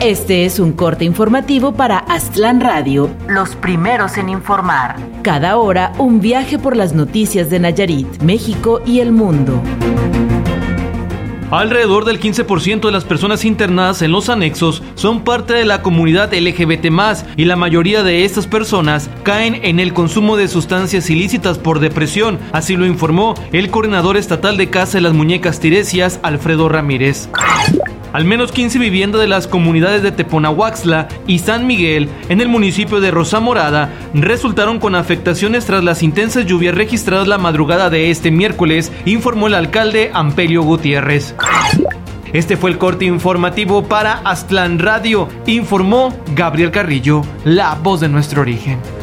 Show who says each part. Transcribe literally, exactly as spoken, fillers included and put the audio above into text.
Speaker 1: Este es un corte informativo para Aztlán Radio, los primeros en informar. Cada hora, un viaje por las noticias de Nayarit, México y el mundo.
Speaker 2: Alrededor del quince por ciento de las personas internadas en los anexos son parte de la comunidad L G B T más, y la mayoría de estas personas caen en el consumo de sustancias ilícitas por depresión. Así lo informó el coordinador estatal de Casa de las Muñecas Tiresias, Alfredo Ramírez. Al menos quince viviendas de las comunidades de Teponahuaxtla y San Miguel, en el municipio de Rosa Morada, resultaron con afectaciones tras las intensas lluvias registradas la madrugada de este miércoles, informó el alcalde Ampelio Gutiérrez. Este fue el corte informativo para Aztlán Radio, informó Gabriel Carrillo, la voz de nuestro origen.